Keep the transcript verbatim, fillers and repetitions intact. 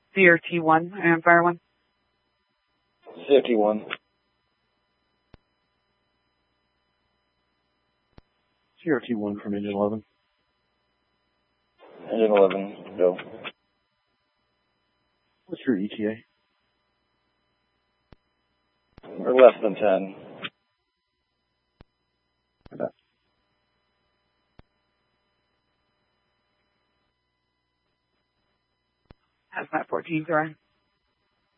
C R T one, and Fire one. C R T one. C R T one from Engine eleven. Engine eleven, go. What's your E T A? We're less than ten. About. Hazmat fourteen, sorry.